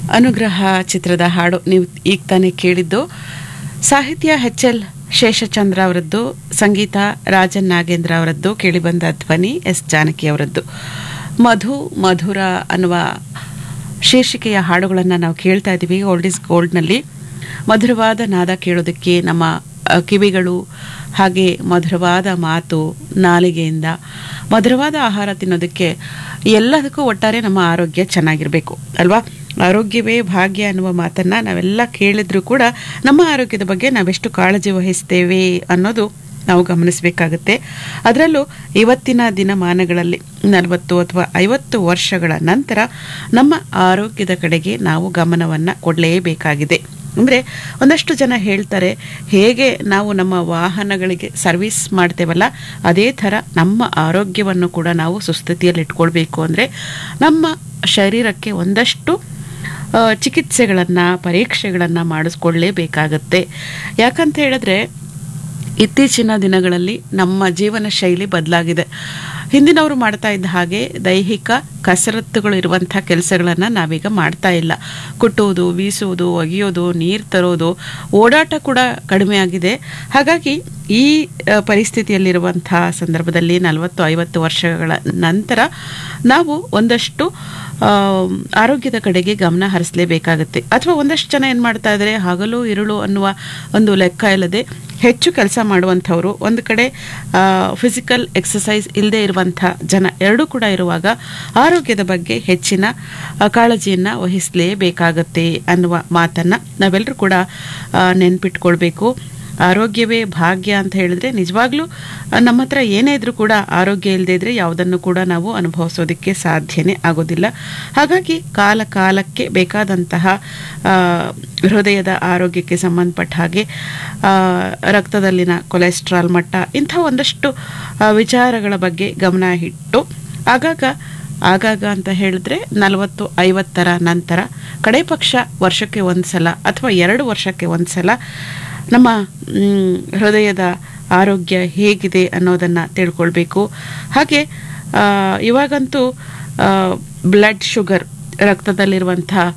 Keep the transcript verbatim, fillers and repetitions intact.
ಅನುಗ್ರಹ ಚಿತ್ರದ ಹಾಡು ನೀವು ಈಗ ತಾನೇ ಕೇಳಿದ್ದು. ಸಾಹಿತ್ಯ ಎಚ್ ಎಲ್ ಶೇಷಚಂದ್ರ ಅವರದ್ದು, ಸಂಗೀತ ರಾಜನ್ ನಾಗೇಂದ್ರ ಅವರದ್ದು, ಕೇಳಿಬಂದ ಧ್ವನಿ ಎಸ್ ಜಾನಕಿ ಅವರದ್ದು. ಮಧು ಮಧುರ ಅನ್ನುವ ಶೀರ್ಷಿಕೆಯ ಹಾಡುಗಳನ್ನು ನಾವು ಕೇಳ್ತಾ ಇದ್ದೀವಿ ಓಲ್ಡ್ ಇಸ್ ಗೋಲ್ಡ್ನಲ್ಲಿ. ಮಧುರವಾದ ನಾದ ಕೇಳೋದಕ್ಕೆ ನಮ್ಮ ಕಿವಿಗಳು, ಹಾಗೆ ಮಧುರವಾದ ಮಾತು ನಾಲಿಗೆಯಿಂದ, ಮಧುರವಾದ ಆಹಾರ ತಿನ್ನೋದಕ್ಕೆ, ಎಲ್ಲದಕ್ಕೂ ಒಟ್ಟಾರೆ ನಮ್ಮ ಆರೋಗ್ಯ ಚೆನ್ನಾಗಿರಬೇಕು ಅಲ್ವಾ. ಆರೋಗ್ಯವೇ ಭಾಗ್ಯ ಅನ್ನುವ ಮಾತನ್ನು ನಾವೆಲ್ಲ ಕೇಳಿದ್ರೂ ಕೂಡ ನಮ್ಮ ಆರೋಗ್ಯದ ಬಗ್ಗೆ ನಾವೆಷ್ಟು ಕಾಳಜಿ ವಹಿಸ್ತೇವೆ ಅನ್ನೋದು ನಾವು ಗಮನಿಸಬೇಕಾಗುತ್ತೆ. ಅದರಲ್ಲೂ ಇವತ್ತಿನ ದಿನಮಾನಗಳಲ್ಲಿ ನಲವತ್ತು ಅಥವಾ ಐವತ್ತು ವರ್ಷಗಳ ನಂತರ ನಮ್ಮ ಆರೋಗ್ಯದ ಕಡೆಗೆ ನಾವು ಗಮನವನ್ನು ಕೊಡಲೇಬೇಕಾಗಿದೆ. ಅಂದರೆ ಒಂದಷ್ಟು ಜನ ಹೇಳ್ತಾರೆ, ಹೇಗೆ ನಾವು ನಮ್ಮ ವಾಹನಗಳಿಗೆ ಸರ್ವಿಸ್ ಮಾಡ್ತೇವಲ್ಲ, ಅದೇ ಥರ ನಮ್ಮ ಆರೋಗ್ಯವನ್ನು ಕೂಡ ನಾವು ಸುಸ್ಥಿತಿಯಲ್ಲಿ ಇಟ್ಕೊಳ್ಬೇಕು. ಅಂದರೆ ನಮ್ಮ ಶರೀರಕ್ಕೆ ಒಂದಷ್ಟು ಚಿಕಿತ್ಸೆಗಳನ್ನು, ಪರೀಕ್ಷೆಗಳನ್ನು ಮಾಡಿಸ್ಕೊಳ್ಳೇಬೇಕಾಗತ್ತೆ. ಯಾಕಂತ ಹೇಳಿದ್ರೆ ಇತ್ತೀಚಿನ ದಿನಗಳಲ್ಲಿ ನಮ್ಮ ಜೀವನ ಶೈಲಿ ಬದಲಾಗಿದೆ. ಹಿಂದಿನವರು ಮಾಡ್ತಾ ಇದ್ದ ಹಾಗೆ ದೈಹಿಕ ಕಸರತ್ತುಗಳು ಇರುವಂಥ ಕೆಲಸಗಳನ್ನು ನಾವೀಗ ಮಾಡ್ತಾ ಇಲ್ಲ. ಕುಟ್ಟುವುದು, ಬೀಸುವುದು, ಒಗೆಯೋದು, ನೀರು ತರೋದು, ಓಡಾಟ ಕೂಡ ಕಡಿಮೆ ಆಗಿದೆ. ಹಾಗಾಗಿ ಈ ಪರಿಸ್ಥಿತಿಯಲ್ಲಿರುವಂಥ ಸಂದರ್ಭದಲ್ಲಿ ನಲವತ್ತು ಐವತ್ತು ವರ್ಷಗಳ ನಂತರ ನಾವು ಒಂದಷ್ಟು ಆರೋಗ್ಯದ ಕಡೆಗೆ ಗಮನ ಹರಿಸಲೇಬೇಕಾಗುತ್ತೆ. ಅಥವಾ ಒಂದಷ್ಟು ಜನ ಏನು ಮಾಡ್ತಾ ಇದ್ದಾರೆ, ಹಗಲು ಇರುಳು ಅನ್ನುವ ಒಂದು ಲೆಕ್ಕ ಇಲ್ಲದೆ ಹೆಚ್ಚು ಕೆಲಸ ಮಾಡುವಂಥವರು, ಒಂದು ಕಡೆ ಫಿಸಿಕಲ್ ಎಕ್ಸಸೈಸ್ ಇಲ್ಲದೆ ಇರುವಂಥ ಜನ ಎರಡೂ ಕೂಡ ಇರುವಾಗ ಆರೋಗ್ಯದ ಬಗ್ಗೆ ಹೆಚ್ಚಿನ ಕಾಳಜಿಯನ್ನು ವಹಿಸಲೇಬೇಕಾಗತ್ತೆ ಅನ್ನುವ ಮಾತನ್ನು ನಾವೆಲ್ಲರೂ ಕೂಡ ನೆನ್ಪಿಟ್ಕೊಳ್ಬೇಕು. ಆರೋಗ್ಯವೇ ಭಾಗ್ಯ ಅಂತ ಹೇಳಿದ್ರೆ ನಿಜವಾಗ್ಲೂ ನಮ್ಮ ಹತ್ರ ಏನೇ ಇದ್ರೂ ಕೂಡ ಆರೋಗ್ಯ ಇಲ್ಲದೆ ಇದ್ರೆ ಯಾವುದನ್ನು ಕೂಡ ನಾವು ಅನುಭವಿಸೋದಕ್ಕೆ ಸಾಧ್ಯನೇ ಆಗೋದಿಲ್ಲ. ಹಾಗಾಗಿ ಕಾಲ ಕಾಲಕ್ಕೆ ಬೇಕಾದಂತಹ ಹೃದಯದ ಆರೋಗ್ಯಕ್ಕೆ ಸಂಬಂಧಪಟ್ಟ ಹಾಗೆ ರಕ್ತದಲ್ಲಿನ ಕೊಲೆಸ್ಟ್ರಾಲ್ ಮಟ್ಟ, ಇಂಥ ಒಂದಷ್ಟು ವಿಚಾರಗಳ ಬಗ್ಗೆ ಗಮನ ಇಟ್ಟು ಆಗಾಗ ಆಗಾಗ ಅಂತ ಹೇಳಿದ್ರೆ ನಲವತ್ತು ಐವತ್ತರ ನಂತರ ಕಡೆ ಪಕ್ಷ ವರ್ಷಕ್ಕೆ ಒಂದು ಸಲ ಅಥವಾ ಎರಡು ವರ್ಷಕ್ಕೆ ಒಂದು ಸಲ ನಮ್ಮ ಹೃದಯದ ಆರೋಗ್ಯ ಹೇಗಿದೆ ಅನ್ನೋದನ್ನು ತಿಳ್ಕೊಳ್ಬೇಕು. ಹಾಗೆ ಇವಾಗಂತೂ ಬ್ಲಡ್ ಶುಗರ್, ರಕ್ತದಲ್ಲಿರುವಂಥ